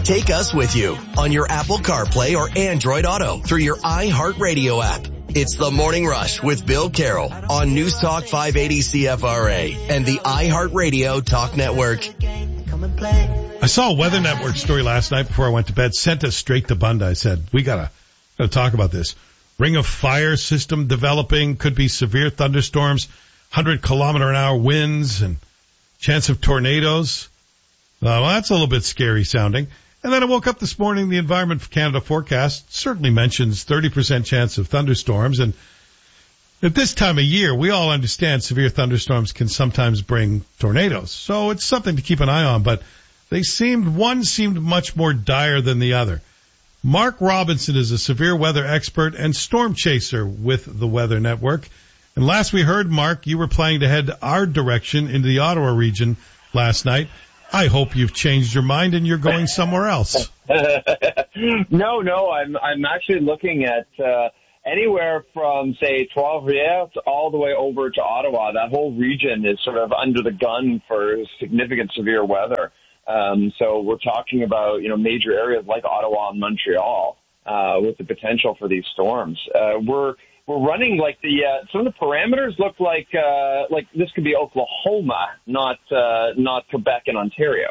Take us with you on your Apple CarPlay or Android Auto through your iHeartRadio app. It's The Morning Rush with Bill Carroll on News Talk 580 CFRA and the iHeartRadio Talk Network. I saw a Weather Network story last night before I went to bed, sent us straight to Bunda. I said, we gotta talk about this. Ring of fire system developing, could be severe thunderstorms, 100-kilometer-an-hour winds, and chance of tornadoes. Well, that's a little bit scary sounding. And then I woke up this morning, the Environment for Canada forecast certainly mentions 30% chance of thunderstorms. And at this time of year, we all understand severe thunderstorms can sometimes bring tornadoes. So it's something to keep an eye on. But one seemed much more dire than the other. Mark Robinson is a severe weather expert and storm chaser with the Weather Network. And last we heard, Mark, you were planning to head our direction into the Ottawa region last night. I hope you've changed your mind and you're going somewhere else. No, I'm actually looking at anywhere from, say, Trois-Rivières all the way over to Ottawa. That whole region is sort of under the gun for significant severe weather. So we're talking about, major areas like Ottawa and Montreal with the potential for these storms. We're running like some of the parameters look like this could be Oklahoma, not Quebec and Ontario.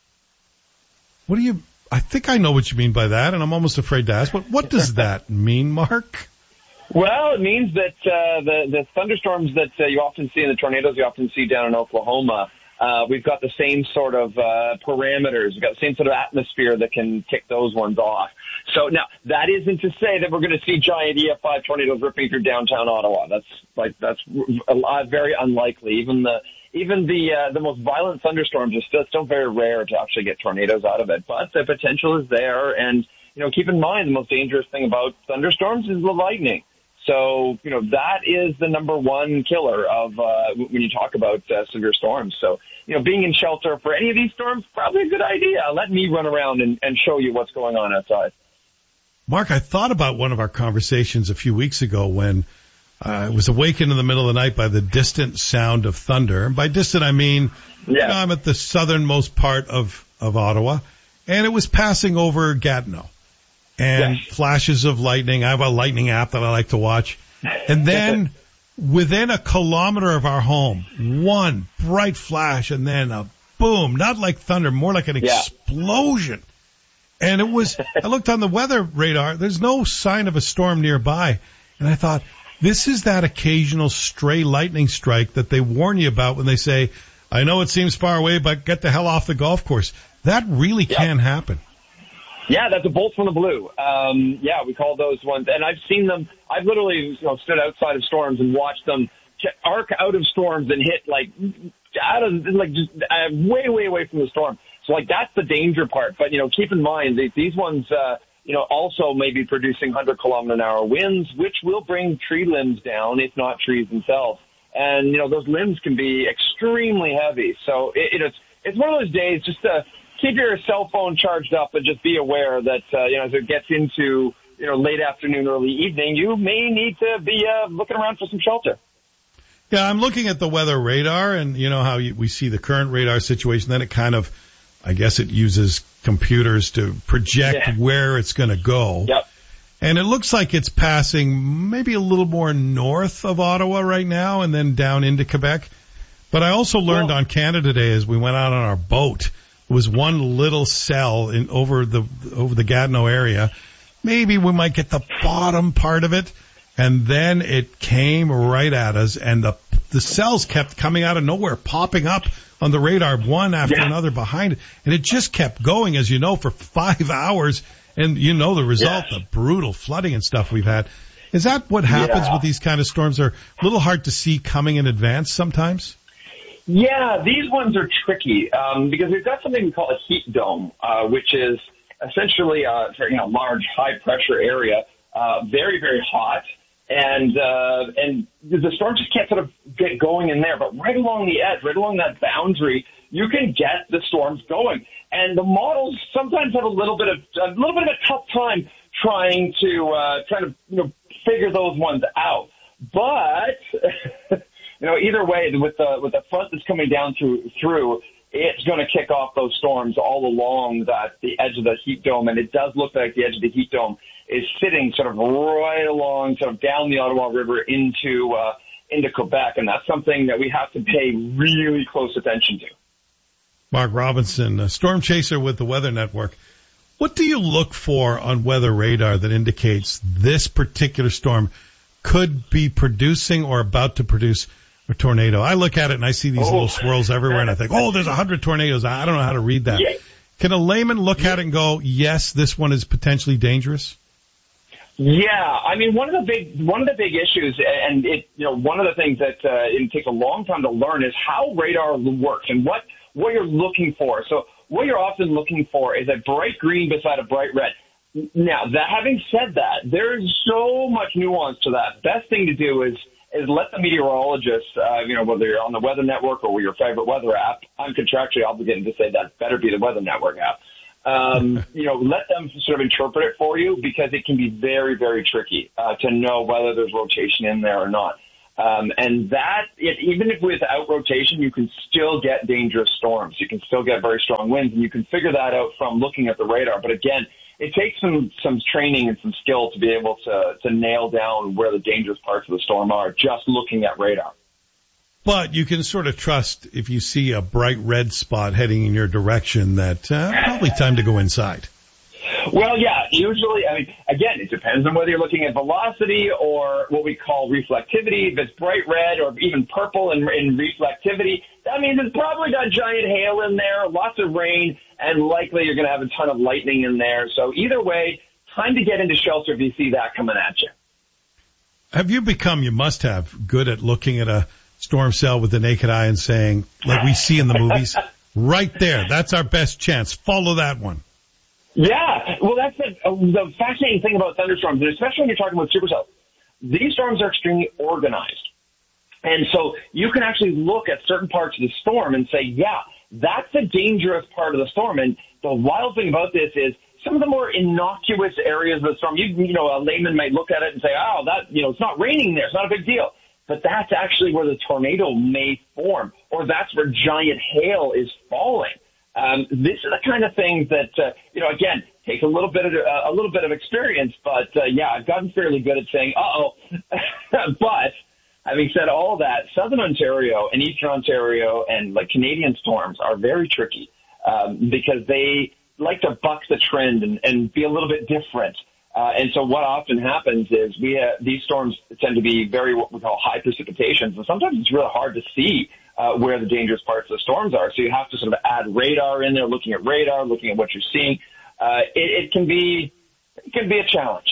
I think I know what you mean by that, and I'm almost afraid to ask, but what does that mean, Mark? Well, it means that the thunderstorms that you often see and the tornadoes you often see down in Oklahoma, we've got the same sort of parameters. We've got the same sort of atmosphere that can kick those ones off. So now that isn't to say that we're going to see giant EF5 tornadoes ripping through downtown Ottawa. That's very unlikely. Even the most violent thunderstorms are still very rare to actually get tornadoes out of it. But the potential is there, and keep in mind the most dangerous thing about thunderstorms is the lightning. So, that is the number one killer of when you talk about severe storms. So, being in shelter for any of these storms, probably a good idea. Let me run around and show you what's going on outside. Mark, I thought about one of our conversations a few weeks ago when I was awakened in the middle of the night by the distant sound of thunder. And by distant, I mean, I'm at the southernmost part of Ottawa, and it was passing over Gatineau. And flashes of lightning. I have a lightning app that I like to watch. And then within a kilometer of our home, one bright flash and then a boom, not like thunder, more like an explosion. And I looked on the weather radar. There's no sign of a storm nearby. And I thought, this is that occasional stray lightning strike that they warn you about when they say, I know it seems far away, but get the hell off the golf course. That really can happen. Yeah, that's a bolt from the blue. We call those ones, and I've seen them. I've literally stood outside of storms and watched them arc out of storms and hit way, way away from the storm. So that's the danger part. But keep in mind these ones, also may be producing 100-kilometer-an-hour winds, which will bring tree limbs down, if not trees themselves. And those limbs can be extremely heavy. So it's one of those days just to keep your cell phone charged up and just be aware that, as it gets into, late afternoon, early evening, you may need to be looking around for some shelter. Yeah, I'm looking at the weather radar and how we see the current radar situation. Then it kind of, I guess it uses computers to project where it's going to go. Yep. And it looks like it's passing maybe a little more north of Ottawa right now and then down into Quebec. But I also learned on Canada Day as we went out on our boat, there was one little cell over the Gatineau area. Maybe we might get the bottom part of it. And then it came right at us, and the cells kept coming out of nowhere, popping up on the radar, one after another behind it. And it just kept going, as you know, for 5 hours. And the result, the brutal flooding and stuff we've had. Is that what happens with these kind of storms? They're a little hard to see coming in advance sometimes? Yeah, these ones are tricky because we've got something we call a heat dome, which is essentially a large, high-pressure area, very, very hot. And the storm just can't sort of get going in there. But right along the edge, right along that boundary, you can get the storms going. And the models sometimes have a little bit of a tough time trying to figure those ones out. But either way, with the front that's coming down through, it's going to kick off those storms all along the edge of the heat dome. And it does look like the edge of the heat dome is sitting sort of right along, sort of down the Ottawa River into Quebec. And that's something that we have to pay really close attention to. Mark Robinson, a storm chaser with the Weather Network. What do you look for on weather radar that indicates this particular storm could be producing or about to produce a tornado? I look at it and I see these little swirls everywhere and I think, there's 100 tornadoes. I don't know how to read that. Yeah. Can a layman look at it and go, yes, this one is potentially dangerous? Yeah, I mean, one of the big issues, and one of the things that it takes a long time to learn is how radar works and what you're looking for. So what you're often looking for is a bright green beside a bright red. Now, having said that, there's so much nuance to that. Best thing to do is let the meteorologists, whether you're on the Weather Network or your favorite weather app, I'm contractually obligated to say that better be the Weather Network app. Let them sort of interpret it for you, because it can be very, very tricky to know whether there's rotation in there or not. And even if without rotation, you can still get dangerous storms. You can still get very strong winds, and you can figure that out from looking at the radar. But again, it takes some training and some skill to be able to nail down where the dangerous parts of the storm are just looking at radar. But you can sort of trust if you see a bright red spot heading in your direction that probably time to go inside. Well, yeah, usually, I mean, again, it depends on whether you're looking at velocity or what we call reflectivity. If it's bright red or even purple in reflectivity, that means it's probably got giant hail in there, lots of rain, and likely you're going to have a ton of lightning in there. So either way, time to get into shelter if you see that coming at you. Have you become, you must have, good at looking at a storm cell with the naked eye and saying, like we see in the movies, right there, that's our best chance, follow that one? Yeah, well, that's the fascinating thing about thunderstorms, and especially when you're talking about supercells. These storms are extremely organized. And so you can actually look at certain parts of the storm and say, yeah, that's a dangerous part of the storm. And the wild thing about this is some of the more innocuous areas of the storm, a layman might look at it and say, it's not raining there, it's not a big deal. But that's actually where the tornado may form, or that's where giant hail is falling. This is the kind of thing that, again, takes a little bit of experience, but I've gotten fairly good at saying, but having said all that, Southern Ontario and Eastern Ontario and like Canadian storms are very tricky, because they like to buck the trend and be a little bit different. And so what often happens is these storms tend to be very, what we call high precipitations, and sometimes it's really hard to see where the dangerous parts of the storms are. So you have to sort of add radar in there, looking at radar, looking at what you're seeing. It can be a challenge.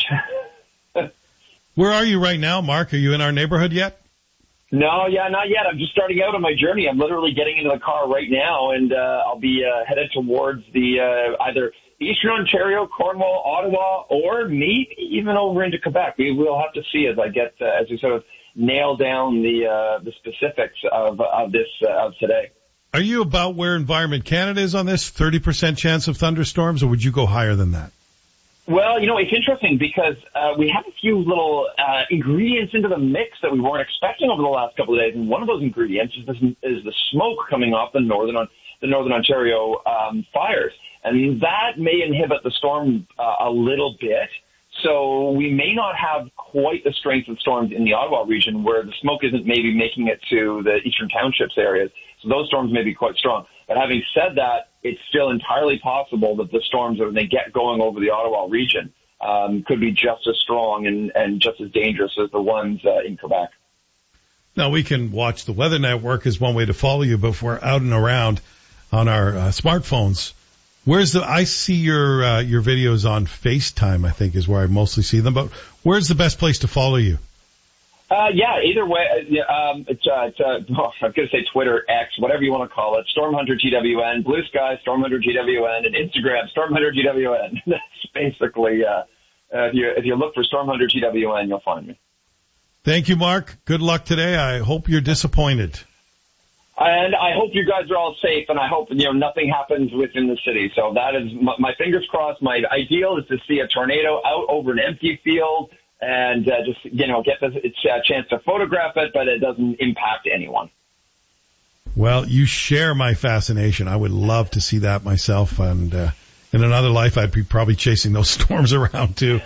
Where are you right now, Mark? Are you in our neighborhood yet? No, not yet. I'm just starting out on my journey. I'm literally getting into the car right now, and I'll be headed towards the either Eastern Ontario, Cornwall, Ottawa, or maybe even over into Quebec. We will have to see as we sort of nail down the specifics of today. Are you about where Environment Canada is on this 30% chance of thunderstorms, or would you go higher than that? Well, it's interesting because we have a few little ingredients into the mix that we weren't expecting over the last couple of days, and one of those ingredients is the smoke coming off the Northern Ontario fires, and that may inhibit the storm a little bit. So we may not have quite the strength of storms in the Ottawa region, where the smoke isn't maybe making it to the Eastern Townships areas. So those storms may be quite strong. But having said that, it's still entirely possible that the storms, when they get going over the Ottawa region, could be just as strong and just as dangerous as the ones in Quebec. Now, we can watch the Weather Network as one way to follow you, but if we're out and around on our smartphones, I see your videos on FaceTime, I think is where I mostly see them, but where's the best place to follow you? Either way, I'm going to say Twitter, X, whatever you want to call it, Storm Hunter GWN, Blue Sky, Storm Hunter GWN, and Instagram, Storm Hunter GWN. That's basically, if you look for Storm Hunter GWN, you'll find me. Thank you, Mark. Good luck today. I hope you're disappointed. And I hope you guys are all safe, and I hope, nothing happens within the city. So that is my fingers crossed. My ideal is to see a tornado out over an empty field and get a chance to photograph it, but it doesn't impact anyone. Well, you share my fascination. I would love to see that myself. And in another life, I'd be probably chasing those storms around too.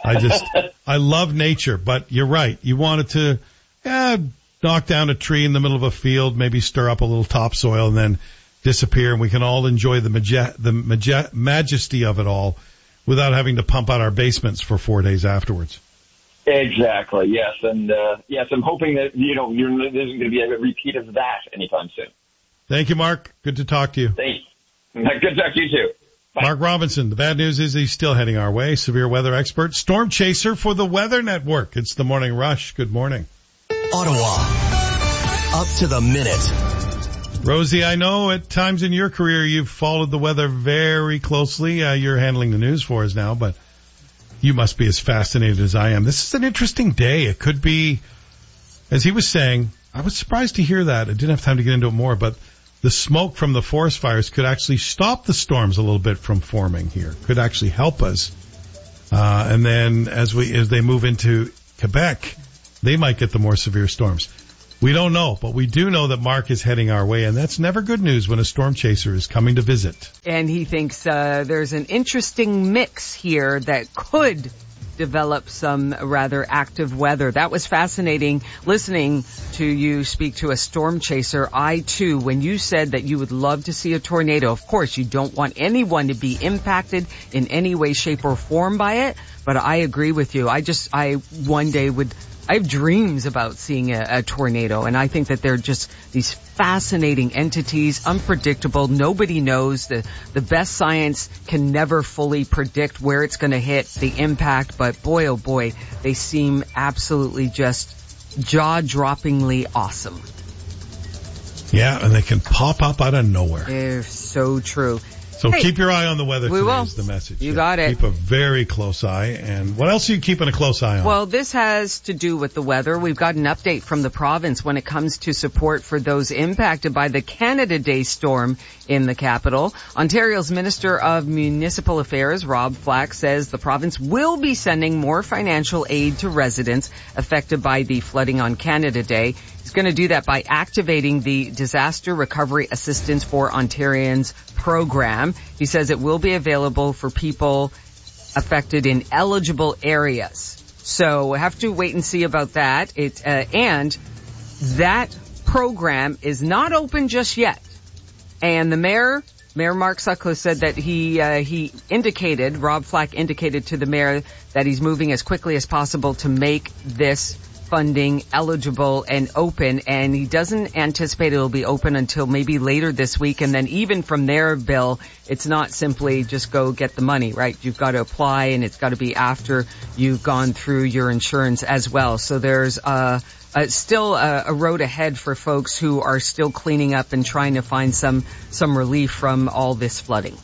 I love nature, but you're right. You wanted to knock down a tree in the middle of a field, maybe stir up a little topsoil and then disappear. And we can all enjoy the majesty of it all without having to pump out our basements for 4 days afterwards. Exactly. Yes. And, yes, I'm hoping that, there isn't going to be a repeat of that anytime soon. Thank you, Mark. Good to talk to you. Thanks. Good to talk to you too. Bye. Mark Robinson. The bad news is he's still heading our way. Severe weather expert, storm chaser for the Weather Network. It's the Morning Rush. Good morning. Ottawa. Up to the minute. Rosie, I know at times in your career you've followed the weather very closely. You're handling the news for us now, but you must be as fascinated as I am. This is an interesting day. It could be, as he was saying, I was surprised to hear that. I didn't have time to get into it more, but the smoke from the forest fires could actually stop the storms a little bit from forming here. Could actually help us. And then as they move into Quebec, they might get the more severe storms. We don't know, but we do know that Mark is heading our way, and that's never good news when a storm chaser is coming to visit. And he thinks there's an interesting mix here that could develop some rather active weather. That was fascinating listening to you speak to a storm chaser. I, too, when you said that you would love to see a tornado, of course, you don't want anyone to be impacted in any way, shape, or form by it, but I agree with you. I one day I have dreams about seeing a tornado, and I think that they're just these fascinating entities, unpredictable. Nobody knows. The best science can never fully predict where it's going to hit, the impact, but boy, oh boy, they seem absolutely just jaw-droppingly awesome. Yeah, and they can pop up out of nowhere. They're so true. So keep your eye on the weather today is the message. You got it. Keep a very close eye. And what else are you keeping a close eye on? Well, this has to do with the weather. We've got an update from the province when it comes to support for those impacted by the Canada Day storm in the capital. Ontario's Minister of Municipal Affairs, Rob Flack, says the province will be sending more financial aid to residents affected by the flooding on Canada Day. He's going to do that by activating the Disaster Recovery Assistance for Ontarians program. He says it will be available for people affected in eligible areas. So we'll have to wait and see about that. And that program is not open just yet. And the Mayor Mark Sutcliffe said that Rob Flack indicated to the mayor that he's moving as quickly as possible to make this funding eligible and open, and he doesn't anticipate it'll be open until maybe later this week. And then even from there, Bill, it's not simply just go get the money, right? You've got to apply, and it's got to be after you've gone through your insurance as well. So there's still a road ahead for folks who are still cleaning up and trying to find some relief from all this flooding.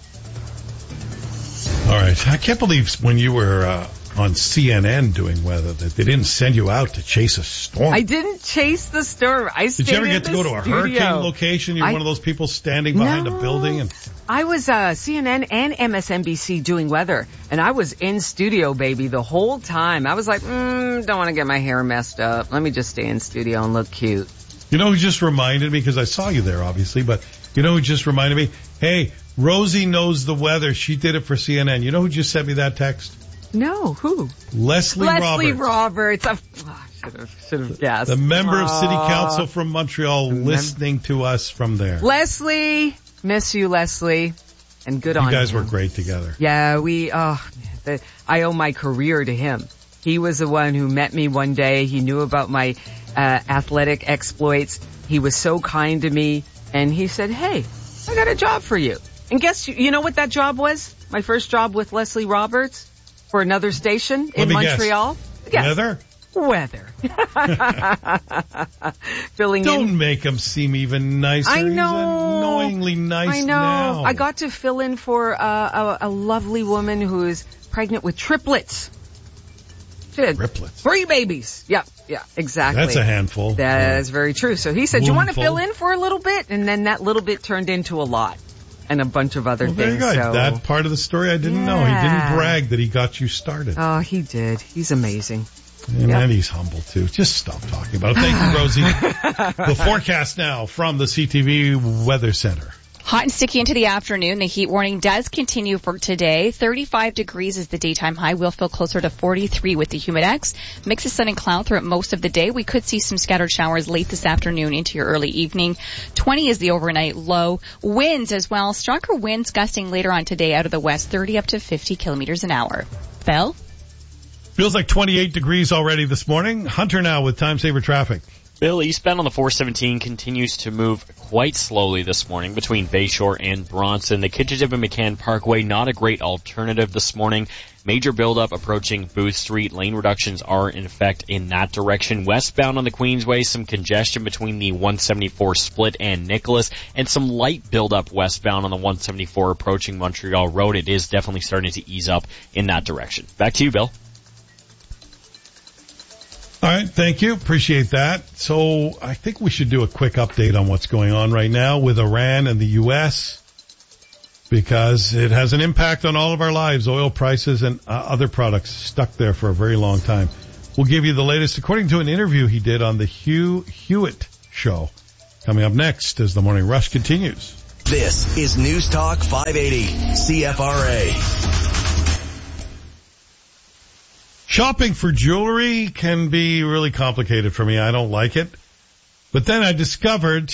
All right. I can't believe when you were on CNN doing weather that they didn't send you out to chase a storm. I didn't chase the storm. Did you ever get to go to a hurricane location? You're one of those people standing behind a building? I was CNN and MSNBC doing weather, and I was in studio, baby, the whole time. I was like, don't want to get my hair messed up. Let me just stay in studio and look cute. You know who just reminded me, because I saw you there, obviously, but you know who just reminded me? Hey, Rosie knows the weather. She did it for CNN. You know who just sent me that text? No, who? Leslie Roberts. I should have guessed. The member of City Council from Montreal listening to us from there. Leslie, miss you, Leslie, and good on you. You guys were great together. Yeah, I owe my career to him. He was the one who met me one day. He knew about my athletic exploits. He was so kind to me, and he said, hey, I got a job for you. And guess you know what that job was? My first job with Leslie Roberts? For another station in Montreal. Weather? Weather. Don't make him seem even nicer. I know. He's annoyingly nice I know. now. I got to fill in for a lovely woman who is pregnant with triplets. Triplets? 3 babies. Yeah, exactly. That's a handful. That is very true. So he said, do you want to fill in for a little bit? And then that little bit turned into a lot. And a bunch of other things. Very good. So. That part of the story I didn't know. He didn't brag that he got you started. Oh, he did. He's amazing. And he's humble too. Just stop talking about it. Thank you, Rosie. The forecast now from the CTV Weather Center. Hot and sticky into the afternoon. The heat warning does continue for today. 35 degrees is the daytime high. We'll feel closer to 43 with the humidex. Mix of sun and cloud throughout most of the day. We could see some scattered showers late this afternoon into your early evening. 20 is the overnight low. Winds as well. Stronger winds gusting later on today out of the west, 30 up to 50 kilometers an hour. Bell? Feels like 28 degrees already this morning. Hunter now with time saver traffic. Bill, eastbound on the 417 continues to move quite slowly this morning between Bayshore and Bronson. The Kitchissippi and McCann Parkway, not a great alternative this morning. Major buildup approaching Booth Street. Lane reductions are in effect in that direction. Westbound on the Queensway, some congestion between the 174 Split and Nicholas, and some light buildup westbound on the 174 approaching Montreal Road. It is definitely starting to ease up in that direction. Back to you, Bill. All right, thank you. Appreciate that. So I think we should do a quick update on what's going on right now with Iran and the U.S. because it has an impact on all of our lives, oil prices and other products stuck there for a very long time. We'll give you the latest according to an interview he did on the Hugh Hewitt Show. Coming up next as the Morning Rush continues. This is News Talk 580 CFRA. Shopping for jewelry can be really complicated for me. I don't like it. But then I discovered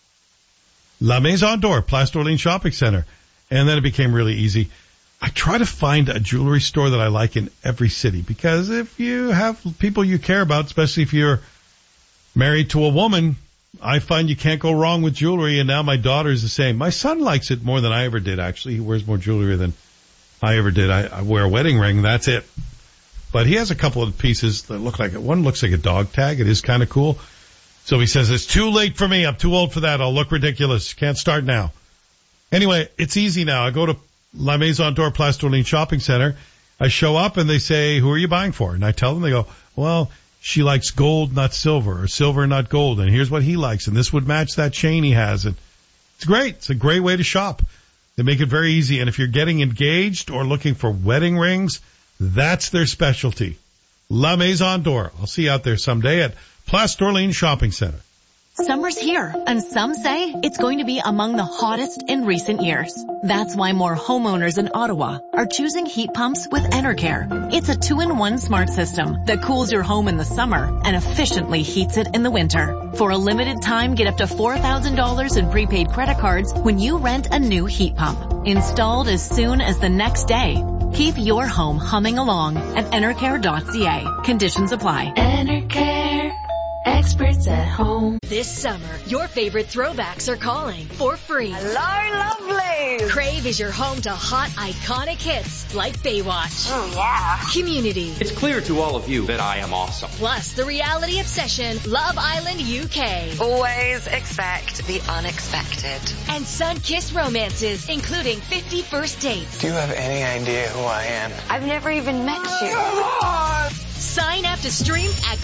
La Maison d'Or, Place d'Orléans Shopping Center. And then it became really easy. I try to find a jewelry store that I like in every city because if you have people you care about, especially if you're married to a woman, I find you can't go wrong with jewelry. And now my daughter's the same. My son likes it more than I ever did, actually. He wears more jewelry than I ever did. I wear a wedding ring. That's it. But he has a couple of pieces that look like it. One looks like a dog tag. It is kind of cool. So he says, it's too late for me. I'm too old for that. I'll look ridiculous. Can't start now. Anyway, it's easy now. I go to La Maison d'Or, Place d'Orléans Shopping Center. I show up and they say, who are you buying for? And I tell them, they go, well, she likes gold, not silver, or silver, not gold. And here's what he likes. And this would match that chain he has. And it's great. It's a great way to shop. They make it very easy. And if you're getting engaged or looking for wedding rings, that's their specialty. La Maison d'Or. I'll see you out there someday at Place d'Orléans Shopping Center. Summer's here, and some say it's going to be among the hottest in recent years. That's why more homeowners in Ottawa are choosing heat pumps with Enercare. It's a 2-in-1 smart system that cools your home in the summer and efficiently heats it in the winter. For a limited time, get up to $4,000 in prepaid credit cards when you rent a new heat pump. Installed as soon as the next day. Keep your home humming along at Enercare.ca. Conditions apply. Enercare. Experts at home. This summer, your favorite throwbacks are calling for free. Hello, lovely. Crave is your home to hot, iconic hits like Baywatch. Oh, yeah. Community. It's clear to all of you that I am awesome. Plus, the reality obsession, Love Island UK. Always expect the unexpected. And sun-kissed romances, including 50 First Dates. Do you have any idea who I am? I've never even met you. Sign up to stream at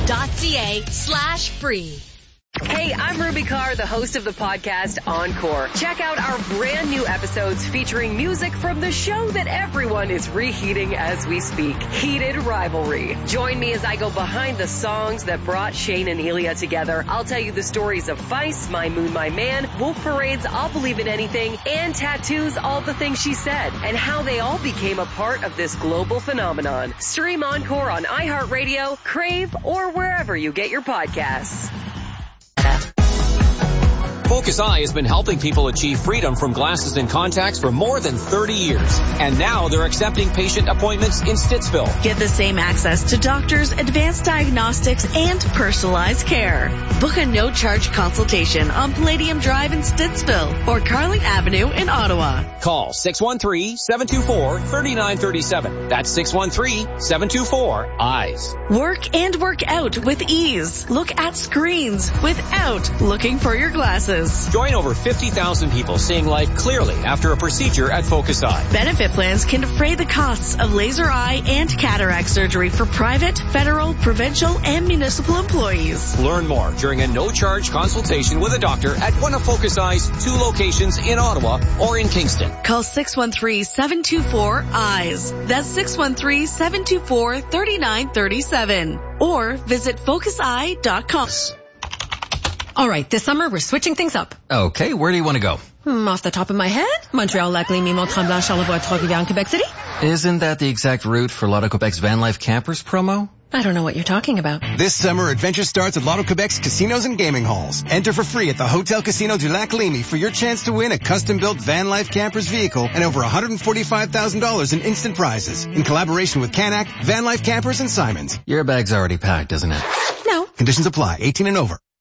crave.ca/free. Hey, I'm Ruby Carr, the host of the podcast Encore. Check out our brand new episodes featuring music from the show that everyone is reheating as we speak, Heated Rivalry. Join me as I go behind the songs that brought Shane and Elia together. I'll tell you the stories of Feist, My Moon, My Man, Wolf Parade's I'll Believe in Anything, and Tattoo's All the Things She Said, and how they all became a part of this global phenomenon. Stream Encore on iHeartRadio, Crave, or wherever you get your podcasts. Focus Eye has been helping people achieve freedom from glasses and contacts for more than 30 years. And now they're accepting patient appointments in Stittsville. Get the same access to doctors, advanced diagnostics, and personalized care. Book a no-charge consultation on Palladium Drive in Stittsville or Carling Avenue in Ottawa. Call 613-724-3937. That's 613-724-EYES. Work and work out with ease. Look at screens without looking for your glasses. glasses. Join over 50,000 people seeing life clearly after a procedure at Focus Eye. Benefit plans can defray the costs of laser eye and cataract surgery for private, federal, provincial, and municipal employees. Learn more during a no-charge consultation with a doctor at one of Focus Eye's 2 locations in Ottawa or in Kingston. Call 613-724-EYES. That's 613-724-3937. Or visit focuseye.com. All right, this summer we're switching things up. Okay, where do you want to go? Off the top of my head, Montreal, Lac Lémy, Mont-Tremblant, Charlevoix, Trois-Rivières, Quebec City. Isn't that the exact route for Lotto Quebec's Van Life Campers promo? I don't know what you're talking about. This summer, adventure starts at Lotto Quebec's casinos and gaming halls. Enter for free at the Hotel Casino du Lac Lémy for your chance to win a custom-built Van Life Campers vehicle and over $145,000 in instant prizes. In collaboration with Canac, Van Life Campers, and Simons. Your bag's already packed, isn't it? No. Conditions apply. 18 and over.